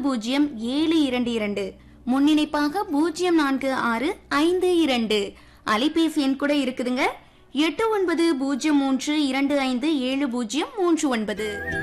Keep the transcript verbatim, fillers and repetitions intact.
பூஜ்ஜியம் ஏழு இரண்டு இரண்டு, முன்னிணைப்பாக பூஜ்ஜியம் நான்கு ஆறு ஐந்து இரண்டு. அலைபேசி எண் கூட இருக்குதுங்க, எட்டு ஒன்பது பூஜ்ஜியம் மூன்று இரண்டு ஐந்து ஏழு பூஜ்ஜியம் மூன்று ஒன்பது.